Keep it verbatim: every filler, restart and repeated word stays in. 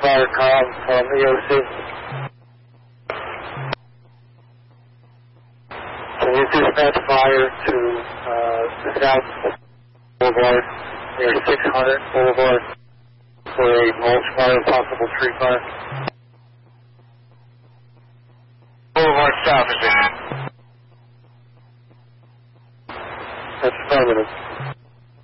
fire com from E O C. Can you dispatch fire to uh, the South Boulevard near six hundred Boulevard for a mulch fire, possible tree fire? Boulevard South, is it? That's affirmative.